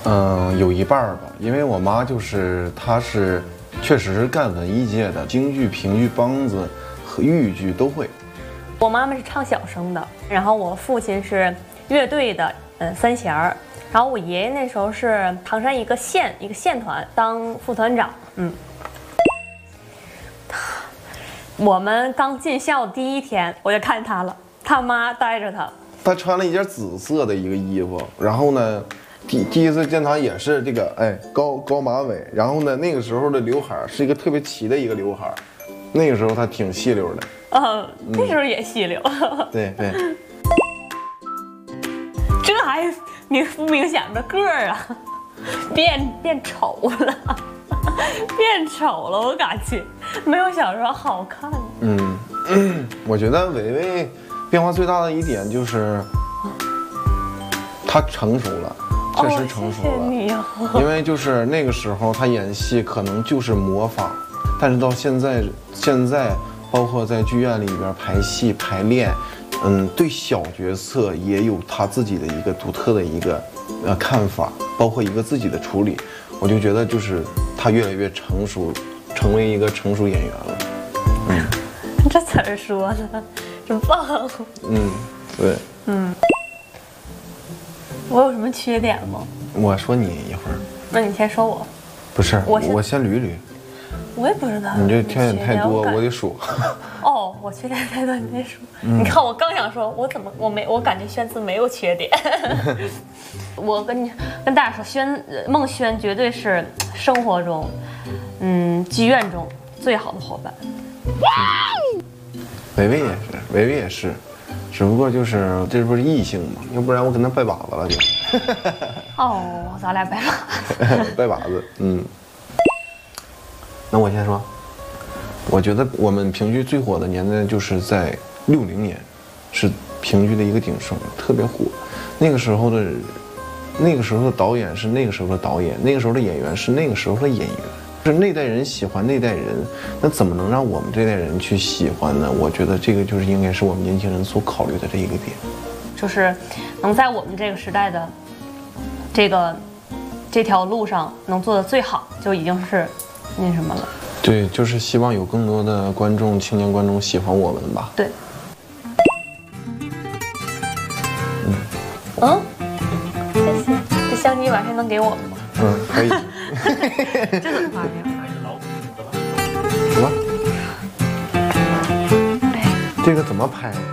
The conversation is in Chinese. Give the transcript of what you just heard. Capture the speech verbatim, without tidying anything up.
嗯，有一半儿吧，因为我妈就是她是确实是干文艺界的，京剧、评剧、梆子和豫剧都会。 我妈妈是唱小生的，然后我父亲是乐队的，呃，三弦儿。然后我爷爷那时候是唐山一个县一个县团当副团长，嗯。我们刚进校第一天，我就看见他了，他妈带着他。 他穿了一件紫色的一个衣服，然后呢，第第一次见他也是这个，哎，高高马尾，然后呢，那个时候的刘海是一个特别齐的一个刘海，那个时候他挺细溜的。 呃，那时候也细溜。 嗯、对对。 这还明不明显的个儿啊？变变丑了，变丑了，我感觉没有小时候好看。 嗯，嗯我觉得维维变化最大的一点就是她成熟了，确实成熟了。 哦、谢谢你哦。 因为就是那个时候她演戏可能就是模仿，但是到现在，现在包括在剧院里边排戏排练。嗯，对小角色也有他自己的一个独特的一个呃看法，包括一个自己的处理，我就觉得就是他越来越成熟，成为一个成熟演员了。嗯， 这词儿说的真棒。 嗯，对。 嗯，我有什么缺点吗？ 我说你一会儿。 那你先说我。 不是， 我先我先捋捋。 我也不知道。 你这缺点太多，我得数。 哦，我缺点太多，你得数。嗯、你看，我刚想说，我怎么我没我感觉轩子没有缺点。我跟你跟大家说，轩孟轩绝对是生活中，嗯，剧院中最好的伙伴。 维维也是，维维也是，只不过就是这不是异性嘛，要不然我跟他拜把子了就。 哦，咱俩拜把子。 拜把子，嗯。那我先说，我觉得我们评剧最火的年代就是在六零年，是评剧的一个鼎盛，特别火。那个时候的，那个时候的导演是那个时候的导演，那个时候的演员是那个时候的演员，就是那代人喜欢那代人，那怎么能让我们这代人去喜欢呢？我觉得这个就是应该是我们年轻人所考虑的这一个点， 就是能在我们这个时代的这个这条路上能做的最好，就已经是。那什么了？ 对，就是希望有更多的观众，青年观众喜欢我们吧。 对。嗯。嗯。谢谢。这相机晚上能给我吗？ 嗯，可以。 这怎么发呀？ 什么？这个怎么拍？